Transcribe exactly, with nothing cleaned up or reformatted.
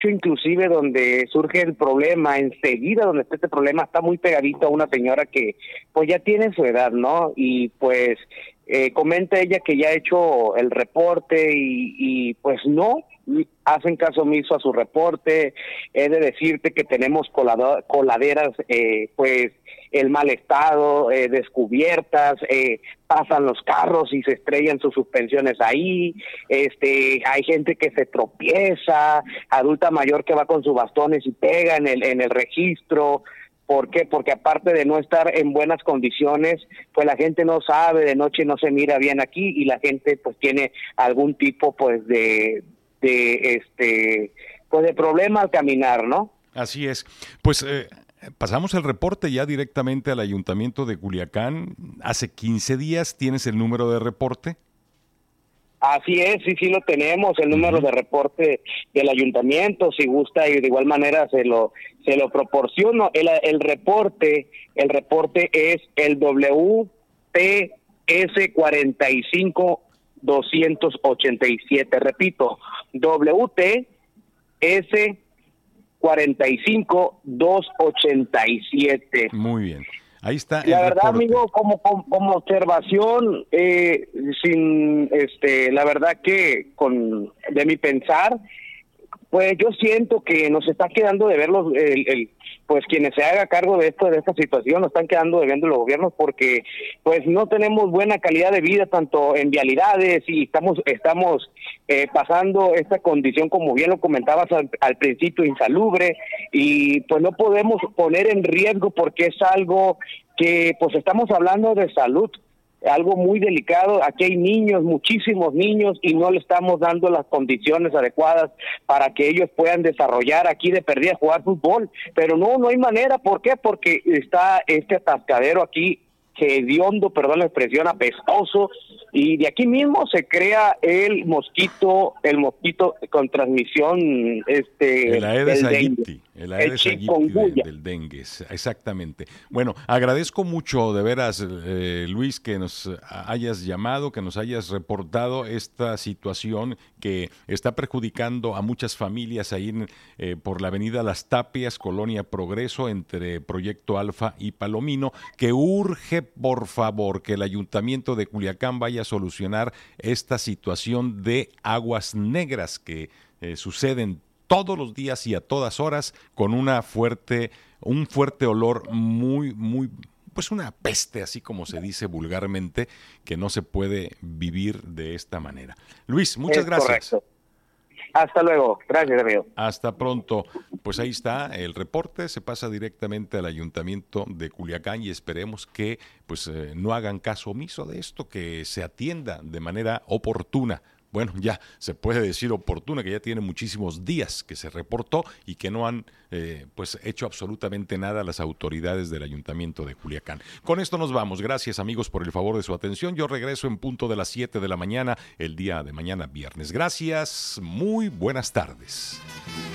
inclusive donde surge el problema, enseguida donde está este problema, está muy pegadito a una señora que pues ya tiene su edad, ¿no? Y pues eh, comenta ella que ya ha hecho el reporte y, y pues no hacen caso omiso a su reporte. He de decirte que tenemos colado, coladeras eh, pues el mal estado, eh, descubiertas, eh, pasan los carros y se estrellan sus suspensiones ahí, este, hay gente que se tropieza, adulta mayor que va con sus bastones y pega en el, en el registro. ¿Por qué? Porque aparte de no estar en buenas condiciones, pues la gente no sabe, de noche no se mira bien aquí y la gente pues tiene algún tipo pues de, de este, pues de problema al caminar, ¿no? Así es. Pues eh, pasamos el reporte ya directamente al Ayuntamiento de Culiacán. Hace quince días, ¿tienes el número de reporte? Así es, sí, sí lo tenemos, el número uh-huh. de reporte del ayuntamiento, si gusta, y de igual manera se lo se lo proporciono. El, el reporte, el reporte es el W T S cuarenta y cinco doscientos ochenta y siete, repito, W T S cuarenta y cinco doscientos ochenta y siete. Muy bien. Ahí está. La verdad, reporte. amigo, como, como como observación, eh, sin este, la verdad que con de mi pensar, pues yo siento que nos está quedando de ver los, el, el, pues quienes se haga cargo de esto, de esta situación, nos están quedando de viendo los gobiernos porque pues no tenemos buena calidad de vida tanto en vialidades y estamos estamos eh, pasando esta condición, como bien lo comentabas al, al principio, insalubre, y pues no podemos poner en riesgo porque es algo que pues estamos hablando de salud, algo muy delicado. Aquí hay niños, muchísimos niños, y no le estamos dando las condiciones adecuadas para que ellos puedan desarrollar aquí de perdida, jugar fútbol, pero no, no hay manera. ¿Por qué? Porque está este atascadero aquí, que hediondo, perdón la expresión, apestoso, y de aquí mismo se crea el mosquito, el mosquito con transmisión, este, el Aedes el aegypti, dengue, el Aedes aegypti de, del dengue, exactamente. Bueno, agradezco mucho de veras, eh, Luis, que nos hayas llamado, que nos hayas reportado esta situación que está perjudicando a muchas familias ahí en, eh, por la avenida Las Tapias, Colonia Progreso, entre Proyecto Alfa y Palomino, que urge, por favor, que el Ayuntamiento de Culiacán vaya a solucionar esta situación de aguas negras que eh, suceden todos los días y a todas horas con una fuerte, un fuerte olor muy, muy, pues una peste, así como se dice vulgarmente, que no se puede vivir de esta manera. Luis, muchas es gracias. Correcto. Hasta luego. Gracias, amigo. Hasta pronto. Pues ahí está el reporte, se pasa directamente al Ayuntamiento de Culiacán y esperemos que pues eh, no hagan caso omiso de esto, que se atienda de manera oportuna. Bueno, ya se puede decir oportuna, que ya tiene muchísimos días que se reportó y que no han eh, pues hecho absolutamente nada las autoridades del Ayuntamiento de Culiacán. Con esto nos vamos. Gracias, amigos, por el favor de su atención. Yo regreso en punto de las siete de la mañana, el día de mañana viernes. Gracias, muy buenas tardes.